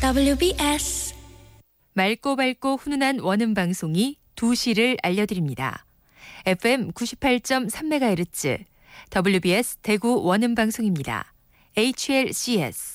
WBS 맑고 밝고 훈훈한 원음 방송이 2시를 알려드립니다. FM 98.3MHz WBS 대구 원음 방송입니다. HLCS